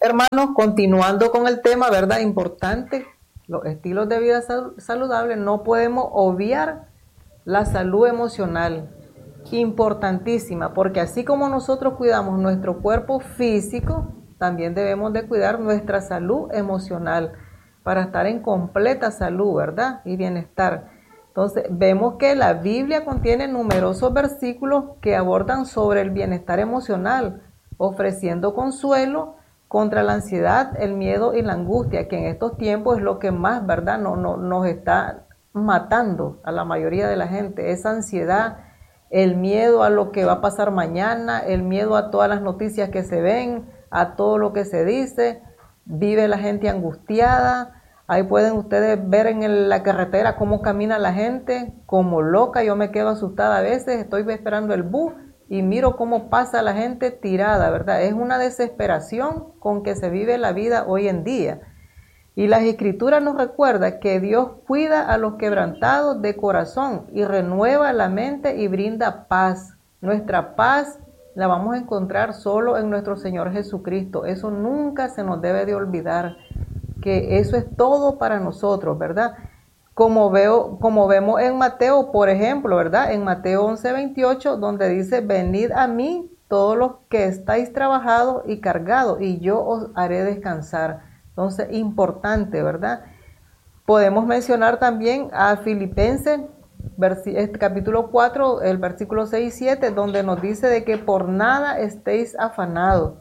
Hermanos, continuando con el tema, ¿verdad? Importante, los estilos de vida saludables, no podemos obviar la salud emocional, importantísima, porque así como nosotros cuidamos nuestro cuerpo físico, también debemos de cuidar nuestra salud emocional para estar en completa salud, ¿verdad? Y bienestar. Entonces, vemos que la Biblia contiene numerosos versículos que abordan sobre el bienestar emocional, ofreciendo consuelo contra la ansiedad, el miedo y la angustia, que en estos tiempos es lo que más, ¿verdad?, nos está matando a la mayoría de la gente. Esa ansiedad, el miedo a lo que va a pasar mañana, el miedo a todas las noticias que se ven, a todo lo que se dice. Vive la gente angustiada. Ahí pueden ustedes ver en la carretera cómo camina la gente, como loca. Yo me quedo asustada a veces, estoy esperando el bus y miro cómo pasa la gente tirada, ¿verdad? Es una desesperación con que se vive la vida hoy en día. Y las escrituras nos recuerdan que Dios cuida a los quebrantados de corazón y renueva la mente y brinda paz. Nuestra paz la vamos a encontrar solo en nuestro Señor Jesucristo. Eso nunca se nos debe de olvidar, que eso es todo para nosotros, ¿verdad? Como vemos en Mateo, por ejemplo, ¿verdad? En Mateo 11:28, donde dice, venid a mí todos los que estáis trabajados y cargados, y yo os haré descansar. Entonces, importante, ¿verdad? Podemos mencionar también a Filipenses, capítulo 4, el versículo 6 y 7, donde nos dice de que por nada estéis afanados,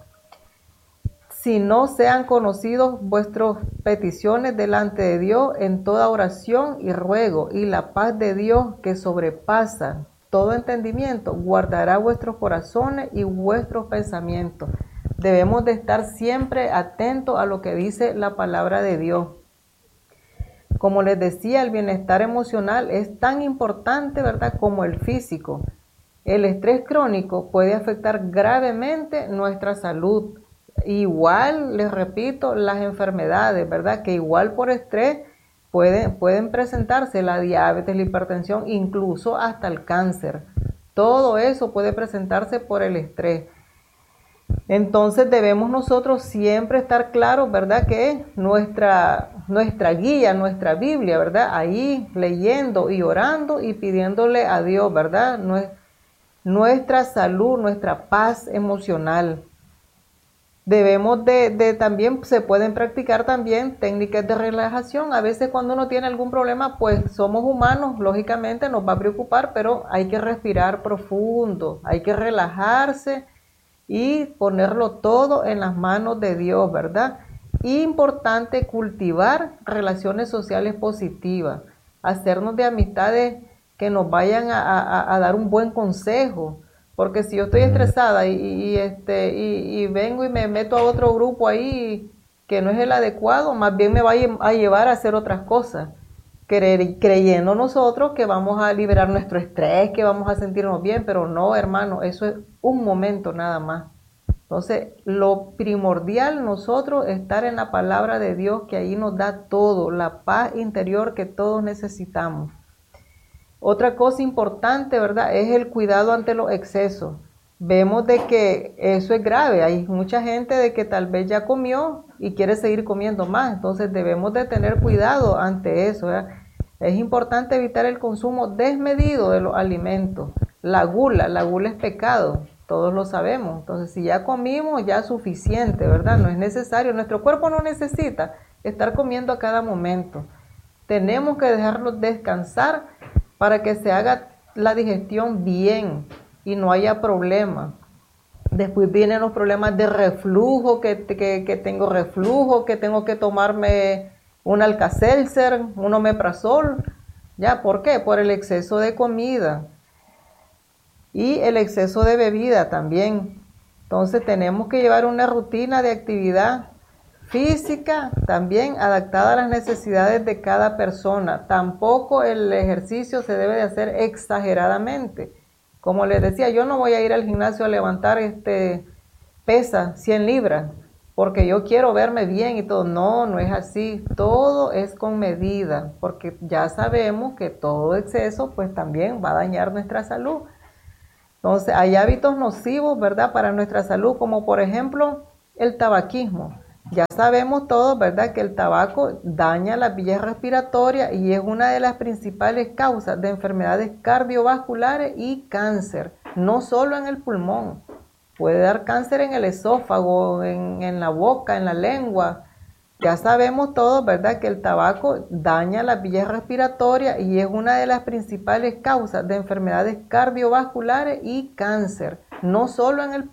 si no sean conocidos vuestras peticiones delante de Dios en toda oración y ruego, y la paz de Dios que sobrepasa todo entendimiento, guardará vuestros corazones y vuestros pensamientos. Debemos de estar siempre atentos a lo que dice la palabra de Dios. Como les decía, el bienestar emocional es tan importante, ¿verdad?, como el físico. El estrés crónico puede afectar gravemente nuestra salud. Igual, les repito, las enfermedades, ¿verdad?, que igual por estrés pueden presentarse la diabetes, la hipertensión, incluso hasta el cáncer. Todo eso puede presentarse por el estrés. Entonces debemos nosotros siempre estar claros, ¿verdad?, que nuestra guía, nuestra Biblia, ¿verdad?, ahí leyendo y orando y pidiéndole a Dios, ¿verdad?, nuestra salud, nuestra paz emocional. Debemos de también, se pueden practicar también técnicas de relajación. A veces cuando uno tiene algún problema, pues somos humanos, lógicamente nos va a preocupar, pero hay que respirar profundo, hay que relajarse y ponerlo todo en las manos de Dios, ¿verdad? Importante cultivar relaciones sociales positivas, hacernos de amistades que nos vayan a dar un buen consejo. Porque si yo estoy estresada y vengo y me meto a otro grupo ahí que no es el adecuado, más bien me va a llevar a hacer otras cosas, creyendo nosotros que vamos a liberar nuestro estrés, que vamos a sentirnos bien, pero no, hermano, eso es un momento nada más. Entonces, lo primordial nosotros estar en la palabra de Dios, que ahí nos da todo, la paz interior que todos necesitamos. Otra cosa importante, ¿verdad?, es el cuidado ante los excesos. Vemos de que eso es grave. Hay mucha gente de que tal vez ya comió y quiere seguir comiendo más. Entonces debemos de tener cuidado ante eso, ¿verdad? Es importante evitar el consumo desmedido de los alimentos. La gula es pecado, todos lo sabemos. Entonces si ya comimos, ya es suficiente, ¿verdad? No es necesario. Nuestro cuerpo no necesita estar comiendo a cada momento. Tenemos que dejarlo descansar para que se haga la digestión bien y no haya problemas. Después vienen los problemas de reflujo, que tengo reflujo, que tengo que tomarme un Alka-Seltzer, un omeprazol. ¿Ya? ¿Por qué? Por el exceso de comida y el exceso de bebida también. Entonces tenemos que llevar una rutina de actividad física también adaptada a las necesidades de cada persona. Tampoco el ejercicio se debe de hacer exageradamente. Como les decía, yo no voy a ir al gimnasio a levantar pesa 100 libras porque yo quiero verme bien y todo. No, no es así. Todo es con medida, porque ya sabemos que todo exceso pues también va a dañar nuestra salud. Entonces hay hábitos nocivos, ¿verdad?, para nuestra salud, como por ejemplo el tabaquismo. Ya sabemos todos, ¿verdad?, que el tabaco daña las vías respiratorias y es una de las principales causas de enfermedades cardiovasculares y cáncer, no solo en el pulmón. Puede dar cáncer en el esófago, en la boca, en la lengua. Ya sabemos todos, ¿verdad?, que el tabaco daña las vías respiratorias y es una de las principales causas de enfermedades cardiovasculares y cáncer, no solo en el